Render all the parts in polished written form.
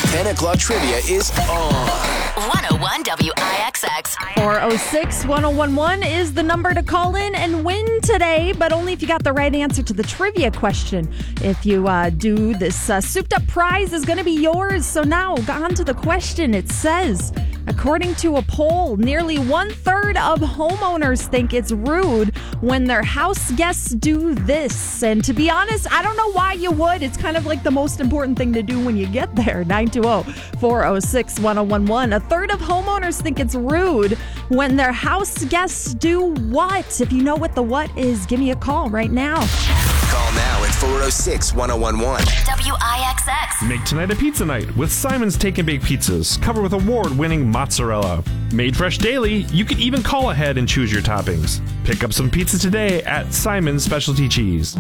10 o'clock trivia is on. 101 WIXX. 406-1011 is the number to call in and win today, but only if you got the right answer to the trivia question. If you do, this souped up prize is going to be yours. So now, on to the question. It says, according to a poll, nearly 1/3 of homeowners think it's rude when their house guests do this. And to be honest, I don't know why you would. It's kind of like the most important thing to do when you get there. 920-406-1011. A third of homeowners think it's rude when their house guests do what? If you know what the what is, give me a call right now. Call now at 406-1011. WIXX. Make tonight a pizza night with Simon's Take and Bake Pizzas, covered with award-winning mozzarella. Made fresh daily, you can even call ahead and choose your toppings. Pick up some pizza today at Simon's Specialty Cheese.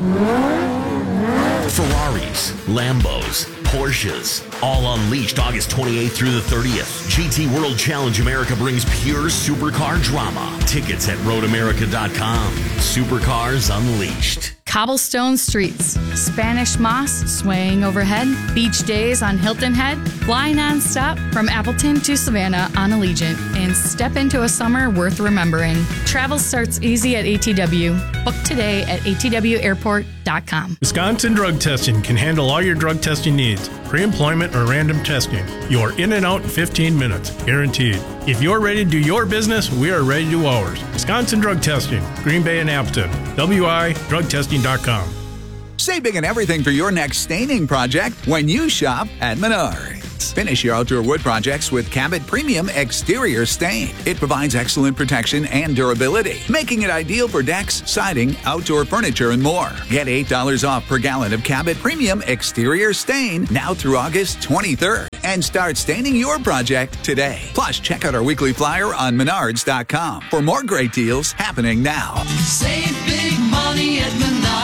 Ferraris, Lambos, Porsches, all unleashed August 28th through the 30th. GT World Challenge America brings pure supercar drama. Tickets at roadamerica.com. Supercars Unleashed. Cobblestone streets, Spanish moss swaying overhead, beach days on Hilton Head, fly nonstop from Appleton to Savannah on Allegiant, and step into a summer worth remembering. Travel starts easy at ATW. Book today at atwairport.com. Wisconsin Drug Testing can handle all your drug testing needs, pre-employment or random testing. You're in and out in 15 minutes, guaranteed. If you're ready to do your business, we are ready to do ours. Wisconsin Drug Testing, Green Bay and Appleton. WIDrugtesting.com. Save big on everything for your next staining project when you shop at Menards. Finish your outdoor wood projects with Cabot Premium Exterior Stain. It provides excellent protection and durability, making it ideal for decks, siding, outdoor furniture, and more. Get $8 off per gallon of Cabot Premium Exterior Stain now through August 23rd. And start staining your project today. Plus, check out our weekly flyer on Menards.com for more great deals happening now. Save big money at Menards.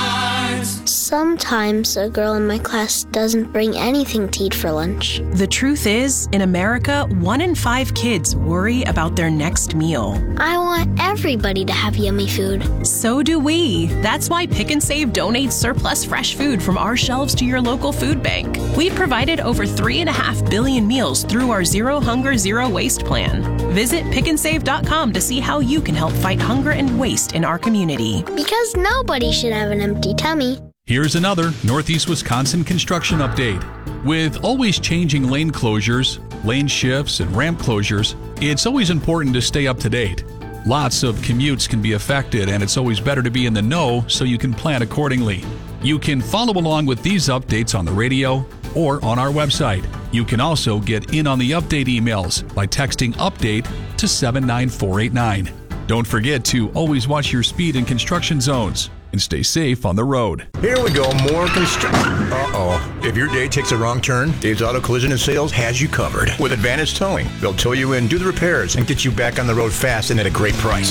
Sometimes a girl in my class doesn't bring anything to eat for lunch. The truth is, in America, 1 in 5 kids worry about their next meal. I want everybody to have yummy food. So do we. That's why Pick and Save donates surplus fresh food from our shelves to your local food bank. We've provided over 3.5 billion meals through our Zero Hunger, Zero Waste plan. Visit pickandsave.com to see how you can help fight hunger and waste in our community. Because nobody should have an empty tummy. Here's another Northeast Wisconsin construction update. With always changing lane closures, lane shifts, and ramp closures, it's always important to stay up to date. Lots of commutes can be affected, and it's always better to be in the know so you can plan accordingly. You can follow along with these updates on the radio or on our website. You can also get in on the update emails by texting UPDATE to 79489. Don't forget to always watch your speed in construction zones and stay safe on the road. Here we go, more construction. If your day takes a wrong turn, Dave's Auto Collision and Sales has you covered. With Advantage Towing, they'll tow you in, do the repairs, and get you back on the road fast and at a great price.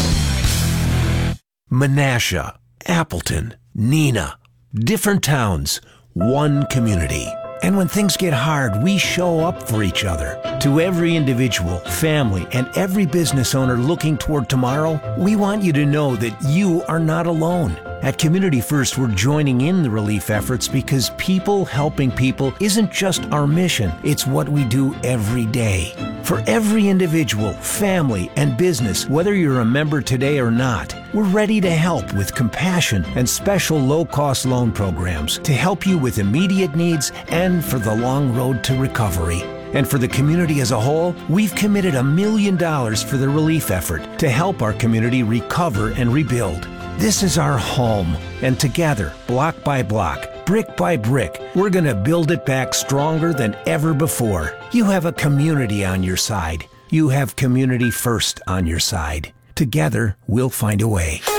Menasha, Appleton, Neenah, different towns, one community. And when things get hard, we show up for each other. To every individual, family, and every business owner looking toward tomorrow, we want you to know that you are not alone. At Community First, we're joining in the relief efforts because people helping people isn't just our mission, it's what we do every day. For every individual, family, and business, whether you're a member today or not, we're ready to help with compassion and special low-cost loan programs to help you with immediate needs and for the long road to recovery. And for the community as a whole, we've committed $1 million for the relief effort to help our community recover and rebuild. This is our home, and together, block by block, brick by brick, we're going to build it back stronger than ever before. You have a community on your side. You have Community First on your side. Together, we'll find a way.